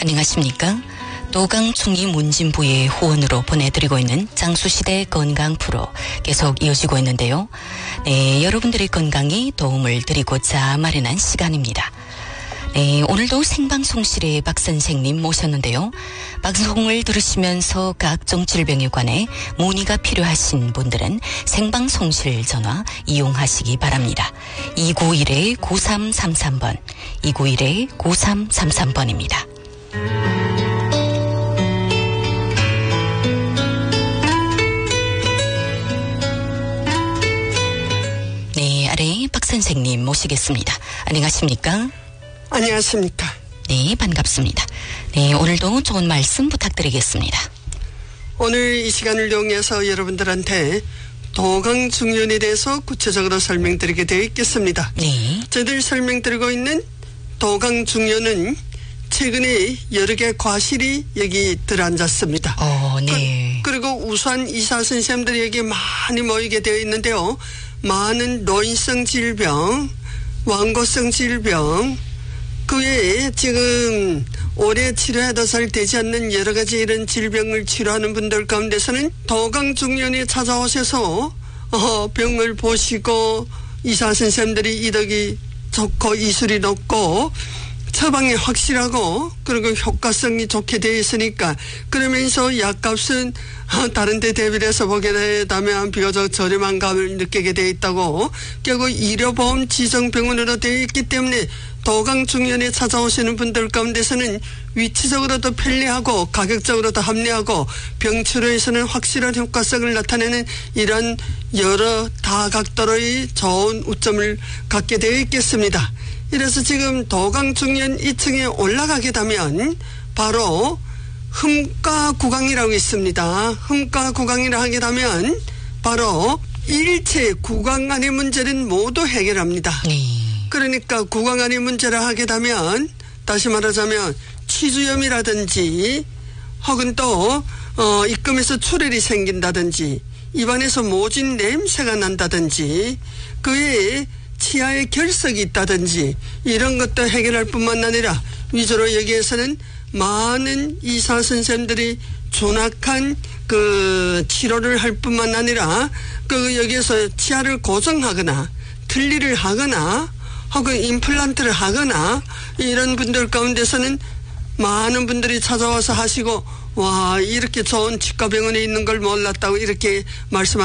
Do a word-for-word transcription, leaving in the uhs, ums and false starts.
안녕하십니까? 도강충이 문진부의 후원으로 보내드리고 있는 장수시대 건강 프로 계속 이어지고 있는데요. 네, 여러분들의 건강에 도움을 드리고자 마련한 시간입니다. 네, 오늘도 생방송실에 박 선생님 모셨는데요. 방송을 들으시면서 각종 질병에 관해 문의가 필요하신 분들은 생방송실 전화 이용하시기 바랍니다. 이구일 구삼삼삼 번, 이구일 구삼삼삼 번입니다. 네, 아래 박 선생님 모시겠습니다. 안녕하십니까? 안녕하십니까? 네, 반갑습니다. 네, 오늘도 좋은 말씀 부탁드리겠습니다. 오늘 이 시간을 이용해서 여러분들한테 도강중년에 대해서 구체적으로 설명드리게 되어 있겠습니다. 네. 저희들 설명드리고 있는 도강중년은 최근에 여러 개 과실이 여기 들어앉았습니다. 어, 네. 그, 그리고 우수한 의사 선생님들이 여기 많이 모이게 되어 있는데요. 많은 노인성 질병, 완고성 질병, 그 외에 지금 오래 치료해도 잘 되지 않는 여러 가지 이런 질병을 치료하는 분들 가운데서는 도강중년에 찾아오셔서 어, 병을 보시고 의사 선생님들이 이덕이 좋고 이술이 높고 처방이 확실하고 그리고 효과성이 좋게 되어 있으니까 그러면서 약값은 다른 데 대비해서 보게 되면 비교적 저렴한 값을 느끼게 되어 있다고 결국 의료보험 지정병원으로 되어 있기 때문에 도강중년에 찾아오시는 분들 가운데서는 위치적으로도 편리하고 가격적으로도 합리하고 병치료에서는 확실한 효과성을 나타내는 이런 여러 다각도의 좋은 우점을 갖게 되어 있겠습니다. 이래서 지금 도강중년 이 층에 올라가게 되면 바로 흠가구강이라고 있습니다. 흠가구강이라 하게 되면 바로 일체 구강 안의 문제는 모두 해결합니다. 네. 그러니까 구강 안의 문제라 하게 되면 다시 말하자면 치주염이라든지 혹은 또 어, 입금에서 출혈이 생긴다든지 입안에서 모진 냄새가 난다든지 그 외에 치아에 결석이 있다든지 이런 것도 해결할 뿐만 아니라 위주로 여기에서는 많은 의사 선생님들이 존악한 그 치료를 할 뿐만 아니라 그 여기에서 치아를 고정하거나 틀니를 하거나 혹은 임플란트를 하거나 이런 분들 가운데서는 많은 분들이 찾아와서 하시고 와 이렇게 좋은 치과병원에 있는 걸 몰랐다고 이렇게 말씀하시고